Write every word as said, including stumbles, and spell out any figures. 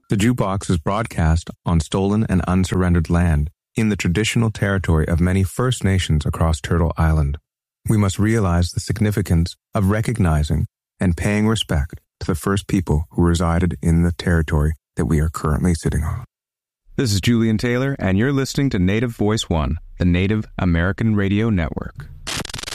The Jukebox is broadcast on stolen and unsurrendered land in the traditional territory of many First Nations across Turtle Island. We must realize the significance of recognizing and paying respect to the first people who resided in the territory that we are currently sitting on. This is Julian Taylor, and you're listening to Native Voice One, the Native American Radio Network.